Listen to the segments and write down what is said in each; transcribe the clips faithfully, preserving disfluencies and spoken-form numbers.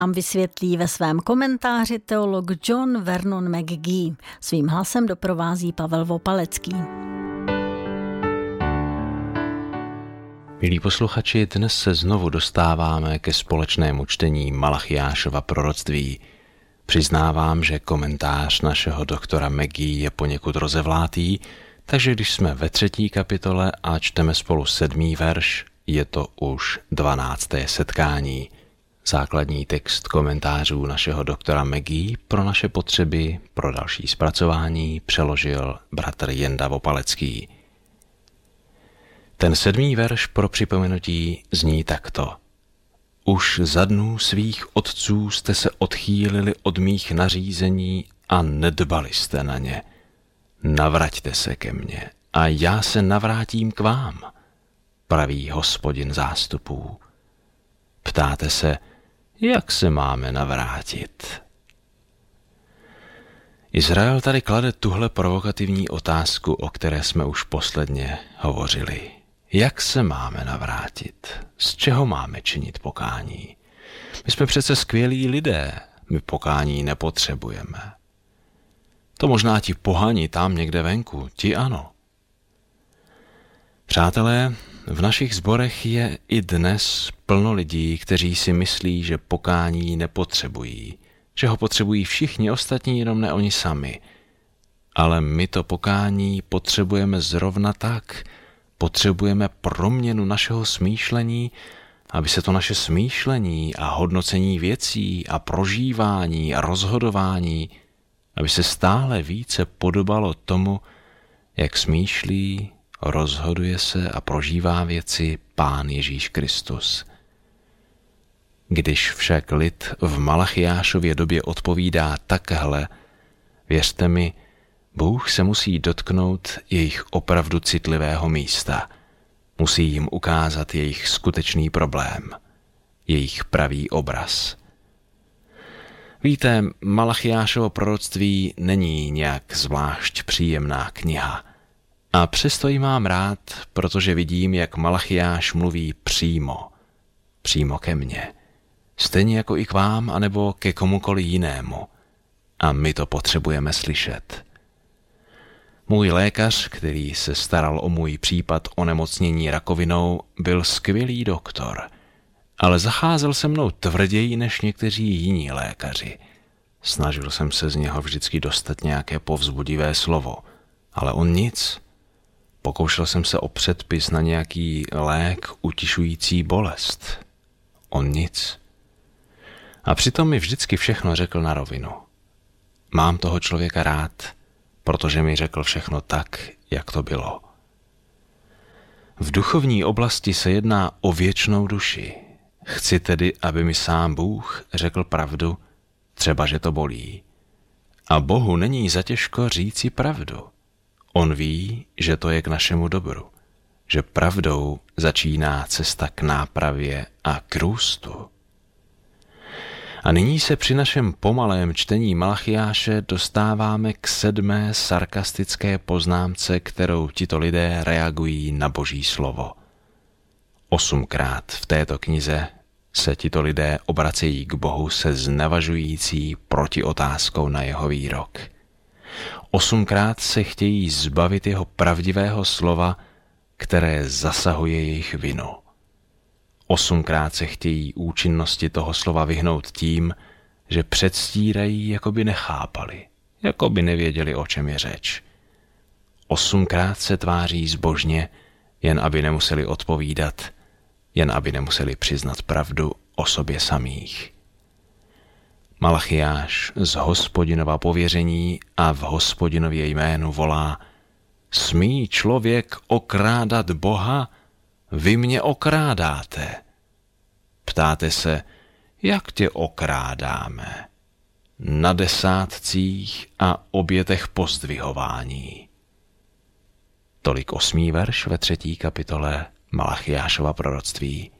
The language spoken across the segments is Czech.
Nám vysvětlí ve svém komentáři teolog John Vernon McGee. Svým hlasem doprovází Pavel Vopalecký. Milí posluchači, dnes se znovu dostáváme ke společnému čtení Malachiášova proroctví. Přiznávám, že komentář našeho doktora McGee je poněkud rozevlátý, takže když jsme ve třetí kapitole a čteme spolu sedmý verš, je to už dvanácté setkání. Základní text komentářů našeho doktora McGee pro naše potřeby, pro další zpracování přeložil bratr Jenda Vopalecký. Ten sedmý verš pro připomenutí zní takto. Už za dnů svých otců jste se odchýlili od mých nařízení a nedbali jste na ně. Navraťte se ke mně a já se navrátím k vám, praví Hospodin zástupů. Ptáte se, jak se máme navrátit? Izrael tady klade tuhle provokativní otázku, o které jsme už posledně hovořili. Jak se máme navrátit? Z čeho máme činit pokání? My jsme přece skvělí lidé, my pokání nepotřebujeme. To možná ti pohani tam někde venku, ti ano. Přátelé, v našich sborech je i dnes plno lidí, kteří si myslí, že pokání nepotřebují, že ho potřebují všichni ostatní, jenom ne oni sami. Ale my to pokání potřebujeme zrovna tak, potřebujeme proměnu našeho smýšlení, aby se to naše smýšlení a hodnocení věcí a prožívání a rozhodování, aby se stále více podobalo tomu, jak smýšlí, rozhoduje se a prožívá věci Pán Ježíš Kristus. Když však lid v Malachiášově době odpovídá takhle, věřte mi, Bůh se musí dotknout jejich opravdu citlivého místa. Musí jim ukázat jejich skutečný problém, jejich pravý obraz. Víte, Malachiášovo proroctví není nějak zvlášť příjemná kniha. A přesto ji mám rád, protože vidím, jak Malachiáš mluví přímo. Přímo ke mně. Stejně jako i k vám, anebo ke komukoli jinému. A my to potřebujeme slyšet. Můj lékař, který se staral o můj případ onemocnění rakovinou, byl skvělý doktor, ale zacházel se mnou tvrději než někteří jiní lékaři. Snažil jsem se z něho vždycky dostat nějaké povzbudivé slovo, ale on nic. Pokoušel jsem se o předpis na nějaký lék utišující bolest. On nic. A přitom mi vždycky všechno řekl na rovinu. Mám toho člověka rád, protože mi řekl všechno tak, jak to bylo. V duchovní oblasti se jedná o věčnou duši. Chci tedy, aby mi sám Bůh řekl pravdu, třeba že to bolí. A Bohu není zatěžko říci pravdu. On ví, že to je k našemu dobru, že pravdou začíná cesta k nápravě a k růstu. A nyní se při našem pomalém čtení Malachiáše dostáváme k sedmé sarkastické poznámce, kterou tito lidé reagují na Boží slovo. Osmkrát v této knize se tito lidé obracejí k Bohu se znevažující protiotázkou na jeho výrok. Osmkrát se chtějí zbavit jeho pravdivého slova, které zasahuje jejich vinu. Osmkrát se chtějí účinnosti toho slova vyhnout tím, že předstírají, jako by nechápali, jako by nevěděli, o čem je řeč. Osmkrát se tváří zbožně, jen aby nemuseli odpovídat, jen aby nemuseli přiznat pravdu o sobě samých. Malachiáš z Hospodinova pověření a v Hospodinově jménu volá: Smí člověk okrádat Boha? Vy mě okrádáte. Ptáte se, jak tě okrádáme? Na desátcích a obětech pozdvihování. Tolik osmý verš ve třetí kapitole Malachiášova proroctví.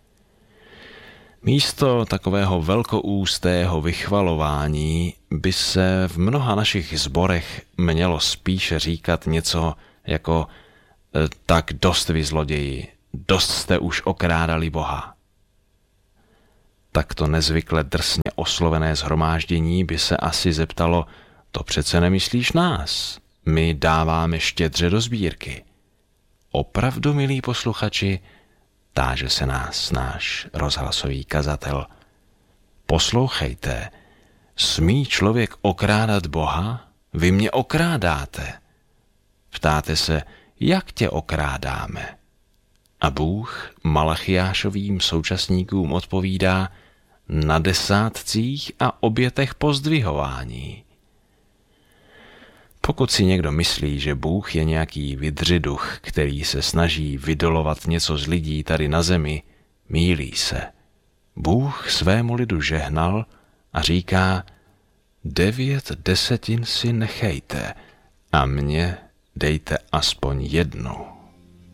Místo takového velkoústého vychvalování by se v mnoha našich sborech mělo spíše říkat něco jako tak dost vy zloději, dost jste už okrádali Boha. takto nezvykle drsně oslovené shromáždění by se asi zeptalo, to přece nemyslíš nás, my dáváme štědře do sbírky. Opravdu, milí posluchači, táže se nás náš rozhlasový kazatel. Poslouchejte, smí člověk okrádat Boha? Vy mě okrádáte. Ptáte se, jak tě okrádáme? A Bůh Malachiášovým současníkům odpovídá na desátcích a obětech pozdvihování. Pokud si někdo myslí, že Bůh je nějaký vydřiduch, který se snaží vydolovat něco z lidí tady na zemi, mýlí se. Bůh svému lidu žehnal a říká, devět desetin si nechejte a mně dejte aspoň jednu.